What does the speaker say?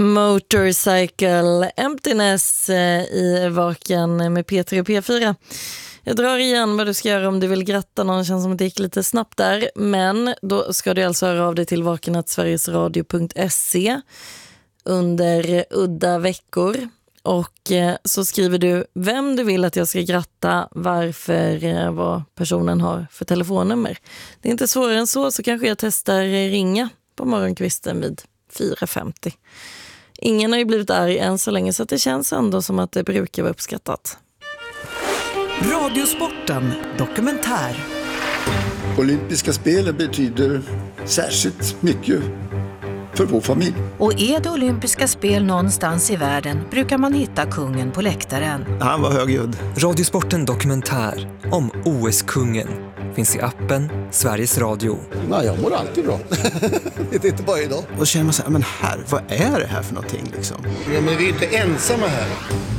Motorcycle Emptiness i Vaken med Peter och P4. Jag drar igen vad du ska göra om du vill gratta någon. Känns som att det gick lite snabbt där. Men då ska du alltså höra av dig till vaken@sverigesradio.se under udda veckor. Och så skriver du vem du vill att jag ska gratta, varför, vad personen har för telefonnummer. Det är inte svårare än så kanske jag testar ringa på morgonkvisten vid 4:50. Ingen har ju blivit arg än så länge, så att det känns ändå som att det brukar vara uppskattat. Radiosporten dokumentär. Olympiska spelen betyder särskilt mycket för vår familj. Och är det olympiska spel någonstans i världen brukar man hitta kungen på läktaren. Han var högljudd. Radiosporten dokumentär om OS-kungen finns i appen Sveriges Radio. Nej, jag mår alltid bra. Det är inte bara idag. Och så känner man så här, men vad är det här för någonting liksom? Ja, men vi är inte ensamma här.